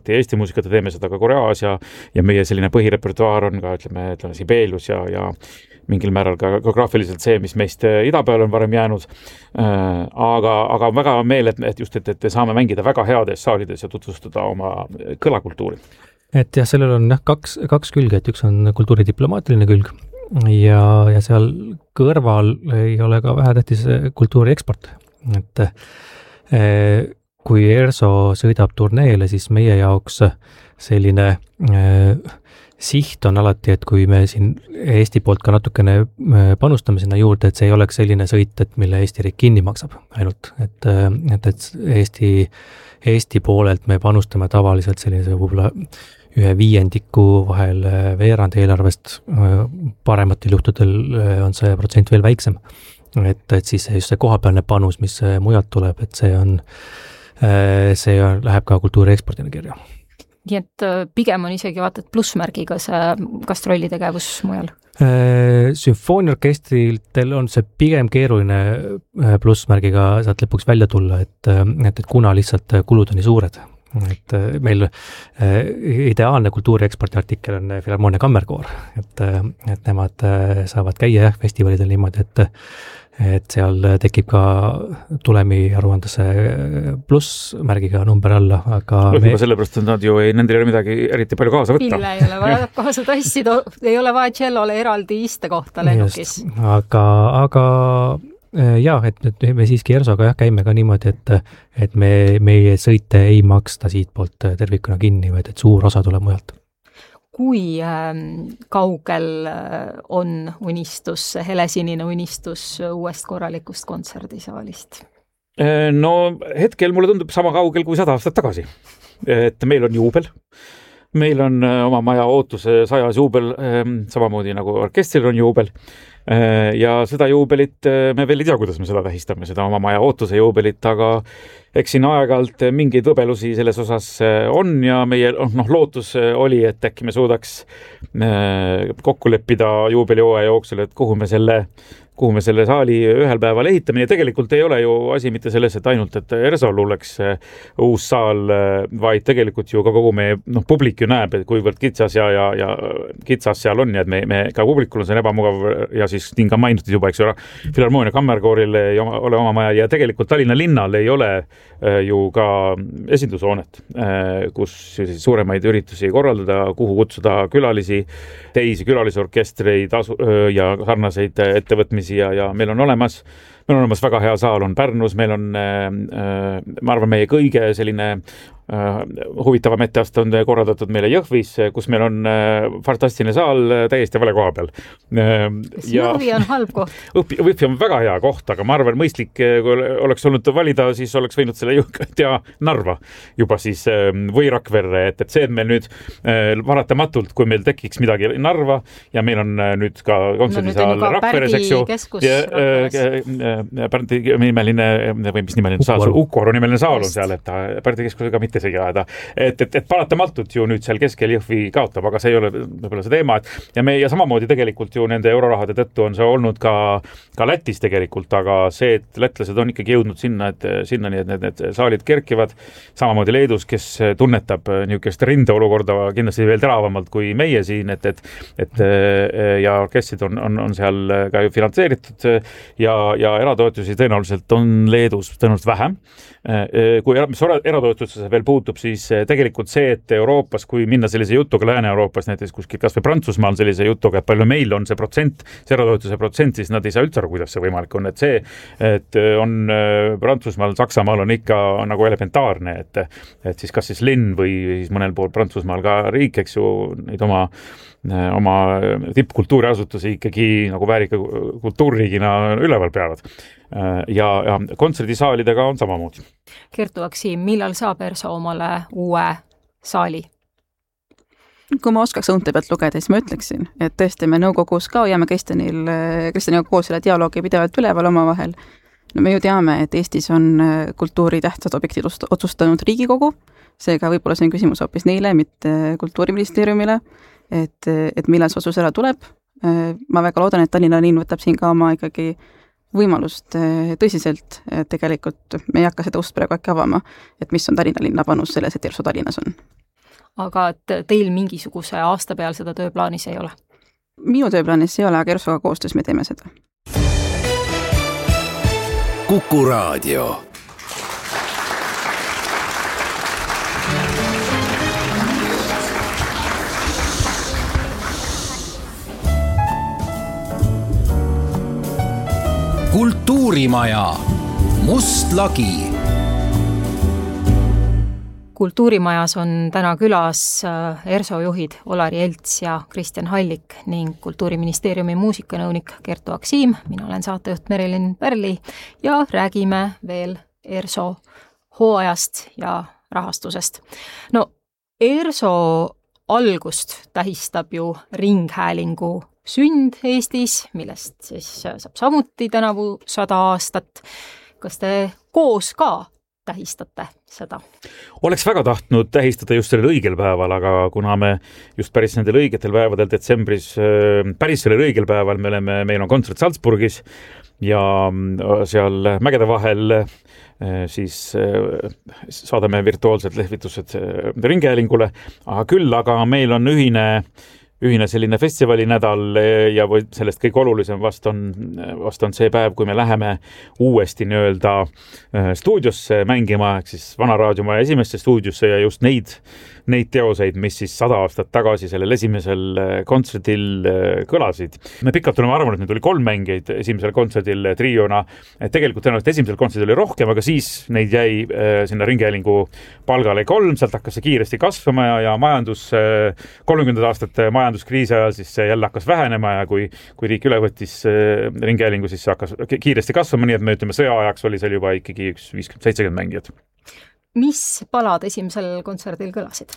alati Eesti muusikat ja teeme seda ka Koreas ja meie selline põhirepertuaar on ka, ütleme Sibelius ja mingil määral ka geograafiliselt see, mis meist ida peal on varem jäänud. Aga väga meel, et just, et saame mängida väga heades saalides ja tutvustada oma kõlakultuuri. Et jah, sellel on kaks külge, et üks on kultuuridiplomaatiline külg ja seal kõrval ei ole ka vähetähtis kultuuri eksport. Et kui ERSO sõidab turneele, siis meie jaoks selline siht on alati, et kui me siin Eesti poolt ka natukene panustame sinna juurde, et see ei oleks selline sõit, et mille Eesti riik kinni maksab ainult. Et Eesti poolelt me panustame tavaliselt sellise võib-olla 1/5 vahel veerand eelarvest, parematel juhtudel on see protsent veel väiksem. Et siis just see kohapealne panus, mis mujalt tuleb, et see läheb ka kultuuri ekspordina kirja. Nii et pigem on isegi vaata, et plussmärgiga see gastrollitegevus mujal? Sümfooniaorkestritel on see pigem keeruline plussmärgiga sealt lõpuks välja tulla, et kuna lihtsalt kulud on nii suured. Et meil ideaalne kultuuri ekspordi artikkel on Filharmoonia Kammerkoor, et nemad saavad käia festivalidel niimoodi, et seal tekib ka tulemi aruandesse plussmärgiga number alla, aga sellepärast, et nad ju nendel ei ole midagi eriti palju kaasa võtta. Pille ei ole vaja kaasa tassida, ei ole vaja tšellole eraldi istekohta lennukis. Aga jah, et me siiski ERSOga käime ka niimoodi, et meie sõite ei maksta siit poolt tervikuna kinni, vaid et suur osa tuleb mujalt. Kui kaugel on unistus, helesinine unistus uuest korralikust kontserdisaalist? No hetkel mulle tundub sama kaugel kui 100 aastat tagasi. Et meil on juubel. Meil on oma maja ootuse 100 juubel, samamoodi nagu orkestril on juubel. Ja seda juubelit me veel ei tea, kuidas me seda tähistame, seda oma maja ootuse juubelit, aga eks siin aeg-ajalt mingeid võbelusi selles osas on ja meie lootus oli, et äkki me suudaks kokku leppida juubelihooaja jooksul, et kuhu me selle saali ühel päeval ehitame. Ja tegelikult ei ole ju asi mitte selles, et ainult, et ERSO-l oleks uus saal, vaid tegelikult ju ka kogu meie publik ju näeb, et kuivõrd kitsas ja kitsas seal on ja et me ka publikul on see ebamugav ja siis nii ka mainitud juba, eks ju, Filharmoonia Kammerkooril ei ole oma maja ja tegelikult Tallinna linnal ei ole ju ka esindushoonet, kus suuremaid üritusi korraldada, kuhu kutsuda külalisi, teisi külalisorkestreid ja sarnaseid ettevõtmisi ja meil on olemas väga hea saal on Pärnus, meil on, ma arvan, meie kõige selline huvitavam etteaste on korraldatud meile Jõhvis, kus meil on fantastiline saal täiesti vale koha peal. Jõhvi on halb koht? Jõhvi on väga hea koht, aga ma arvan, mõistlik, kui oleks olnud valida, siis oleks võinud selle ja Narva juba siis või Rakverre, et see, et meil nüüd varatamatult, kui meil tekiks midagi Narva ja meil on nüüd ka kontserdisaal Rakveres, eks ju, Pärdi nimeline või mis nimeline saal, Ukoru nimeline saal on seal, et Pärdi keskusega mitte segi ajada. Et paratamatult ju nüüd seal keskel Jõhvi kaotab, aga see ei ole võib-olla see teema. Ja samamoodi tegelikult ju nende eurorahade tõttu on see olnud ka Lätis tegelikult, aga see, et lätlased on ikkagi jõudnud sinnani, et need saalid kerkivad, samamoodi Leedus, kes tunnetab niisugust rindeolukorda kindlasti veel teravamalt kui meie siin, et ja orkestrid on seal ka ju finantseeritud ja eratoetusi tõenäoliselt on Leedus tõenäoliselt vähem. Kui mis eratoetusse veel puutub, siis tegelikult see, et Euroopas, kui minna sellise jutuga Lääne-Euroopas, näiteks kuskil kas või Prantsusmaal sellise jutuga, et palju meil on see protsent, see eratoetuse protsent, siis nad ei saa üldse aru, kuidas see võimalik on. Et see, et on Prantsusmaal, Saksamaal on ikka nagu elementaarne, et siis kas siis linn või siis mõnel pool Prantsusmaal ka riik, eks ju, neid oma tippkultuuriasutusi ikkagi nagu väärika kultuurriigina üleval peavad. Ja kontserdisaalidega on samamoodi. Kertu Aksim, millal saab ERSO omale uue saali? Kui ma oskaks õunte pealt lugeda, siis ma ütleksin, et tõesti me nõukogus ka hoiame Kristjaniga koos selle dialoogi pidevalt üleval omavahel. No me ju teame, et Eestis on kultuuri tähtsad objektid otsustanud Riigikogu, seega võib-olla see on küsimus hoopis neile, mitte Kultuuriministeeriumile, et millal see otsus ära tuleb. Ma väga loodan, et Tallinna linn võtab siin ka oma ikkagi võimalust tõsiselt, tegelikult me ei hakka seda ust praegu äkki avama, et mis on Tallinna linna panus selles, et ERSO Tallinnas on. aga et teil mingisuguse aasta peal seda tööplaanis ei ole? Minu tööplaanis ei ole, aga ERSOga koostöös me teeme seda. Kuku Raadio. Kultuurimaja. Must lagi. Kultuurimajas on täna külas ERSO juhid Olari Elts ja Kristjan Hallik ning Kultuuriministeeriumi muusikanõunik Kertu Aksiim. Mina olen saatejuht Merilin Pärli ja räägime veel ERSO hooajast ja rahastusest. No, ERSO algust tähistab ju ringhäälingu sünd Eestis, millest siis saab samuti tänavu 100 aastat. Kas te koos ka tähistate seda? Oleks väga tahtnud tähistada just sellel õigel päeval, aga kuna me just päris nendel õigetel päevadel detsembris, päris sellel õigel päeval meil on kontsert Salzburgis ja seal mägede vahel siis saadame virtuaalsed lehvitused ringhäälingule, aga meil on ühine selline festivalinädal ja sellest kõik olulisem vast on see päev, kui me läheme uuesti nii-öelda stuudiosse mängima, ehk siis Vana Raadiomaja esimesse stuudiosse ja just neid teoseid, mis siis 100 aastat tagasi sellel esimesel kontserdil kõlasid. Me pikalt oleme arvanud, et neid oli 3 mängijaid esimesel kontserdil triona. Tegelikult tõenäoliselt esimesel kontserdil oli rohkem, aga siis neid jäi sinna ringhäälingu palgale 3, sealt hakkas see kiiresti kasvama ja 30 aastate majanduskriisi ajal siis see jälle hakkas vähenema ja kui riik üle võttis ringhäälingu, siis see hakkas kiiresti kasvama, nii et me ütleme, sõja ajaks oli seal juba ikkagi 50-70 mängijad. Mis palad esimesel kontserdil kõlasid?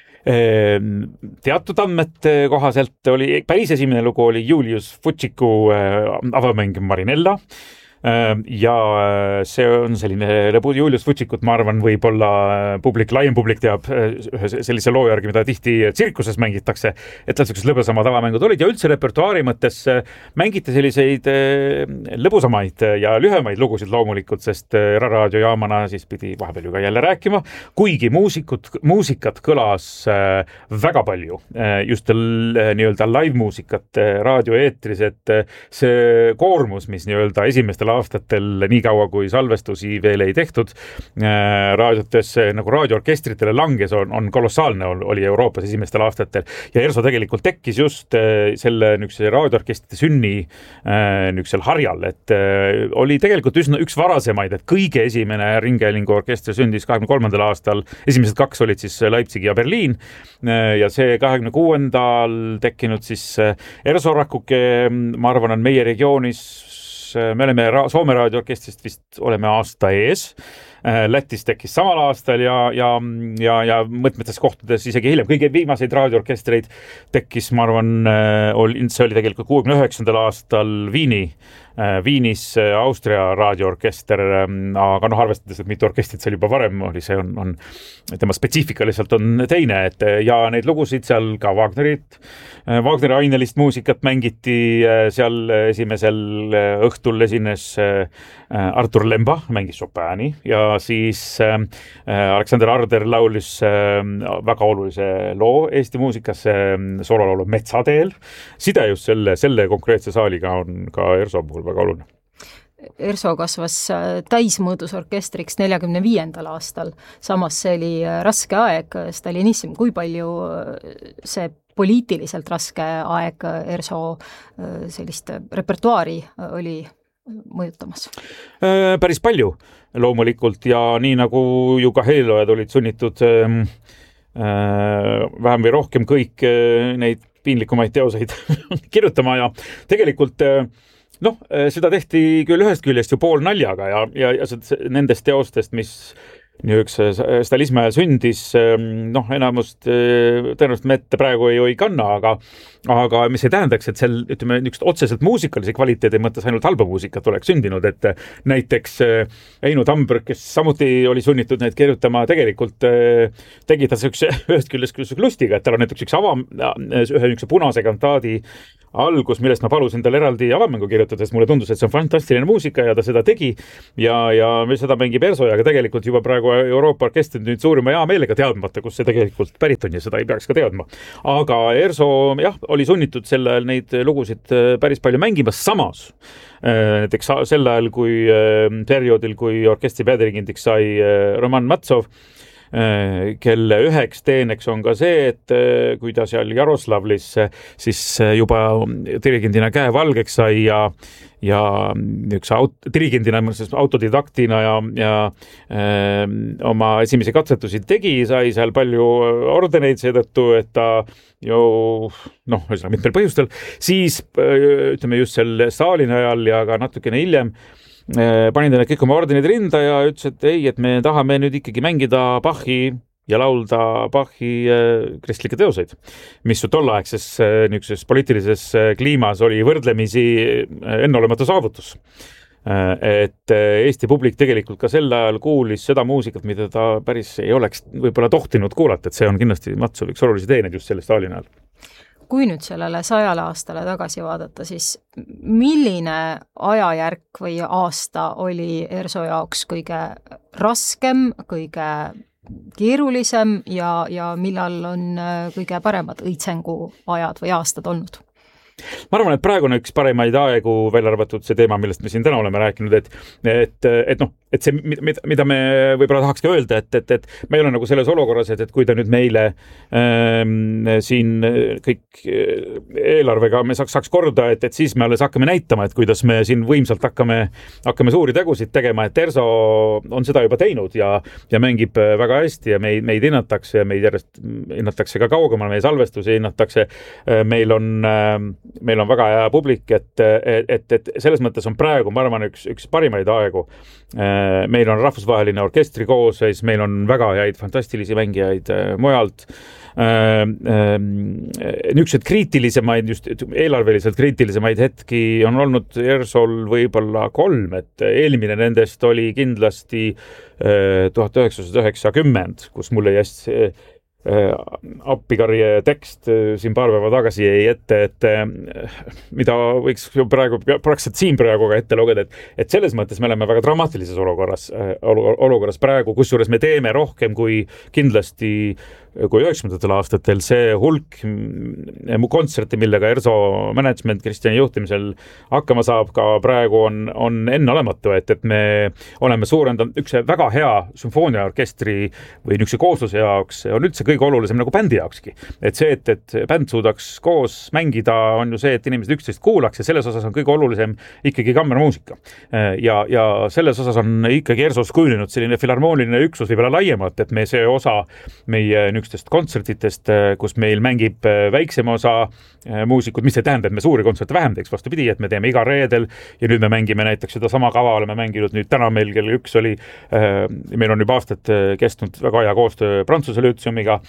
Teatud andmete kohaselt oli päris esimene lugu oli Julius Futšiku avamäng Marinella. Ja see on selline lõbu Julius Futšikut, ma arvan, võib-olla laiem publik teab sellise loo järgi, mida tihti tsirkuses mängitakse, et sellised lõbusamad avamängud olid ja üldse repertuaari mõttes mängiti selliseid lõbusamaid ja lühemaid lugusid loomulikult, sest raadiojaamana siis pidi vahepeal ju ka jälle rääkima, kuigi muusikat kõlas väga palju, just nii-öelda live-muusikat raadioeetris, et see koormus, mis nii-öelda esimestel aastatel, nii kaua kui salvestusi veel ei tehtud, raadiotes nagu raadioorkestritele langes on kolossaalne, oli Euroopas esimestel aastatel ja ERSO tegelikult tekkis just selle nüksel raadioorkestrite sünni nüksel harjal, et oli tegelikult üks varasemaid, et kõige esimene ringhäälingu orkester sündis 23. aastal, esimesed 2 olid siis Leipzig ja Berliin ja see 26. tekkinud siis ERSO rakuke, ma arvan, on meie regioonis me oleme Soome raadioorkestrist vist oleme aasta ees. Lätis tekkis samal aastal ja mõtmetes kohtades isegi hiljem. Kõige viimaseid raadioorkestreid tekkis, ma arvan, see oli tegelikult 69. aastal Viinis Austria raadioorkester, aga arvestades, et mitu orkestrit seal juba varem oli, see on tema spetsiifika lihtsalt on teine, et ja neid lugusid seal ka Wagneri ainelist muusikat mängiti, seal esimesel õhtul esines Artur Lemba, mängis Chopini ja siis Aleksander Arder laulis väga olulise loo Eesti muusikas, soololaulu Metsateel. Side just selle konkreetse saaliga on ka ERSO puhul väga oluline. ERSO kasvas täismõõdus orkestriks 45. aastal, samas see oli raske aeg, stalinism. Kui palju see poliitiliselt raske aeg ERSO sellist repertuaari oli mõjutamas? Päris palju loomulikult ja nii nagu ju ka heliloojad olid sunnitud vähem või rohkem kõik neid piinlikumaid teoseid kirjutama ja tegelikult seda tehti küll ühest küljest ju pool naljaga ja nendest teostest, mis niisuguse stalismi ajal sündis, enamust tõenäoliselt me ette praegu ei kanna, aga mis ei tähendaks, et seal niisugust otseselt muusikalise kvaliteedi mõttes ainult halba muusikat oleks sündinud, et näiteks Eino Tamberg, kes samuti oli sunnitud neid kirjutama, tegelikult tegi ta ühest küljest lustiga, et tal on näiteks ühe punase kantaadi algus, millest ma palusin tal eraldi avamängu kirjutada, sest mulle tundus, et see on fantastiline muusika ja ta seda tegi ja seda mängib ERSO, aga tegelikult juba praegu praegu Euroopa orkestrid nüüd suurima hea meelega teadmata, kus see tegelikult pärit on ja seda ei peaks ka teadma. Aga ERSO oli sunnitud sel ajal neid lugusid päris palju mängimas, samas näiteks sel ajal, kui perioodil, kui orkestri peadirigendiks sai Roman Matsov, kelle üheks teeneks on ka see, et kui ta seal Jaroslavlis siis juba dirigendina käe valgeks sai ja üks dirigendina, autodidaktina ja oma esimesi katsetusi tegi, sai seal palju ordeneid seetõttu, et ta mitmel põhjustel, siis ütleme just seal Stalini ajal ja ka natukene hiljem panin ta need kõik oma ordenid rinda ja ütles, et ei, et me tahame nüüd ikkagi mängida Bachi ja laulda Bachi kristlikke teoseid, mis tolleaegses niisuguses poliitilises kliimas oli võrdlemisi enneolematu saavutus. Et Eesti publik tegelikult ka sel ajal kuulis seda muusikat, mida ta päris ei oleks võib-olla tohtinud kuulata, et see on kindlasti Matsov üks olulisi teeneid just selle Stalini ajal. Kui nüüd sellele 100 aastale tagasi vaadata, siis milline ajajärk või aasta oli ERSO jaoks kõige raskem, kõige keerulisem ja millal on kõige paremad õitsengu ajad või aastad olnud? Ma arvan, et praegu on üks paremaid aegu välja arvatud see teema, millest me siin täna oleme rääkinud, et see, mida me võib-olla tahaks ka öelda, et me ei ole nagu selles olukorras, et kui ta nüüd meile siin kõik eelarvega me saaks korda, et siis me alles hakkame näitama, et kuidas me siin võimsalt hakkame suuri tegusid tegema, et ERSO on seda juba teinud ja mängib väga hästi ja meid hinnatakse ja meid järjest hinnatakse ka kaugemal, meie salvestusi hinnatakse, meil on väga hea publik, et selles mõttes on praegu, ma arvan, üks parimaid aegu. Meil on rahvusvaheline orkestri koosseis, meil on väga häid fantastilisi mängijaid mujalt. Niisugused kriitilisemaid, just eelarveliselt kriitilisemaid hetki on olnud ERSO-l võib-olla 3, et eelmine nendest oli kindlasti 1990, kus mulle jäi appikarje tekst siin paar päeva tagasi jäi ette, et mida võiks praegu praktiliselt siin praegu ka ette lugeda, et selles mõttes me oleme väga dramaatilises olukorras praegu, kusjuures me teeme rohkem kui kindlasti kui 90. aastatel see hulk kontserte, millega ERSO management Kristjani juhtimisel hakkama saab, ka praegu on enneolematu, et me oleme suurendanud üks väga hea sümfooniaorkestri või niisuguse koosluse jaoks on üldse kõige olulisem nagu bändi jaokski. Et see, et bänd suudaks koos mängida, on ju see, et inimesed üksteist kuulaks ja selles osas on kõige olulisem ikkagi kammermuusika. Ja selles osas on ikkagi ERSOs kujunenud selline filharmooniline üksus võib-olla laiemalt, et me see osa meie niisugustest kontsertitest, kus meil mängib väiksem osa muusikud, mis ei tähenda, et me suuri kontserte vähem teeks, vastupidi, et me teeme iga reedel ja nüüd me mängime näiteks seda sama kava, oleme mänginud nüüd täna meil kell 1 oli, meil on juba aastat kestnud väga hea koostöö Prantsuse Lütseumiga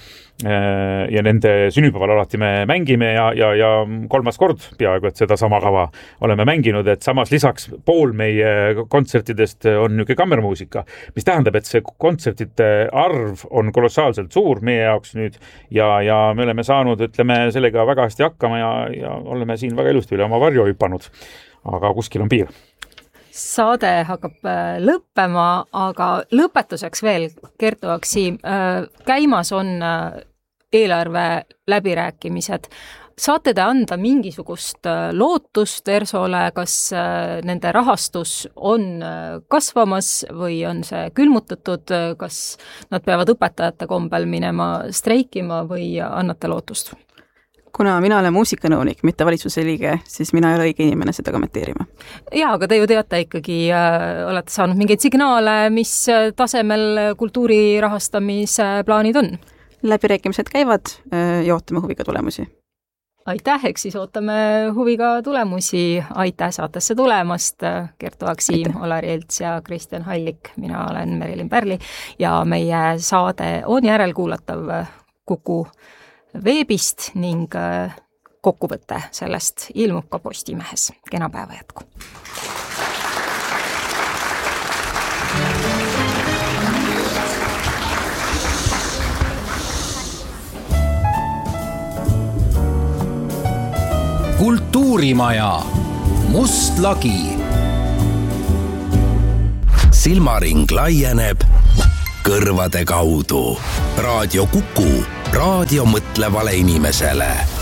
ja nende sünnipäeval alati me mängime ja 3. kord peaaegu, et seda sama kava oleme mänginud, et samas lisaks pool meie kontsertidest on niisugune kammermuusika, mis tähendab, et see kontsertide arv on kolossaalselt suur meie jaoks nüüd ja me oleme saanud, ütleme, sellega väga hästi hakkama ja oleme siin väga ilusti üle oma varju hüpanud, aga kuskil on piir. Saade hakkab lõppema, aga lõpetuseks veel, Kertu Aksim, käimas on eelarve läbirääkimised. Saate te anda mingisugust lootust ERSO-le, kas nende rahastus on kasvamas või on see külmutatud, kas nad peavad õpetajate kombel minema streikima või annate lootust? Kuna mina olen muusikanõunik, mitte valitsuse liige, siis mina ei ole õige inimene seda kommenteerima. Jaa, aga te ju teate ikkagi, olete saanud mingeid signaale, mis tasemel kultuuri rahastamise plaanid on? Läbirääkimised käivad ja ootame huviga tulemusi. Aitäh, eks siis ootame huviga tulemusi. Aitäh saatesse tulemast, Kertu Aksim, Olari Elts ja Kristjan Hallik. Mina olen Merilin Pärli ja meie saade on järelkuulatav Kuku veebist ning kokkuvõte sellest ilmub ka Postimehes. Kena päeva jätku! Kultuurimaja Must lagi. Silmaring laieneb kõrvade kaudu. Raadio Kuku, raadio mõtlevale inimesele.